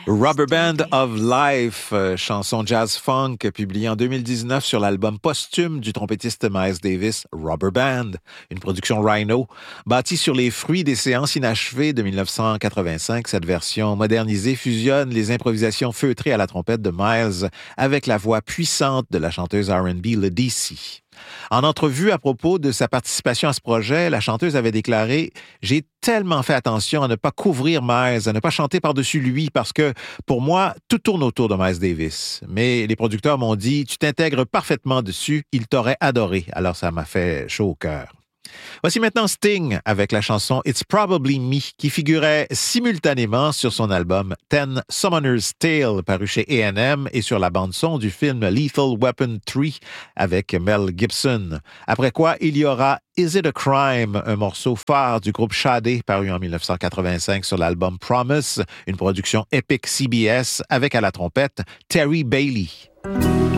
Rubber Band of Life, chanson jazz-funk publiée en 2019 sur l'album posthume du trompettiste Miles Davis, Rubber Band, une production Rhino. Bâtie sur les fruits des séances inachevées de 1985, cette version modernisée fusionne les improvisations feutrées à la trompette de Miles avec la voix puissante de la chanteuse R&B Ledisi. En entrevue à propos de sa participation à ce projet, la chanteuse avait déclaré « J'ai tellement fait attention à ne pas couvrir Miles, à ne pas chanter par-dessus lui, parce que, pour moi, tout tourne autour de Miles Davis. Mais les producteurs m'ont dit « Tu t'intègres parfaitement dessus, il t'aurait adoré. » Alors ça m'a fait chaud au cœur. Voici maintenant Sting avec la chanson It's Probably Me qui figurait simultanément sur son album Ten Summoner's Tale paru chez A&M et sur la bande-son du film Lethal Weapon 3 avec Mel Gibson. Après quoi, il y aura Is It a Crime, un morceau phare du groupe Sade paru en 1985 sur l'album Promise, une production Epic CBS avec à la trompette Terry Bailey.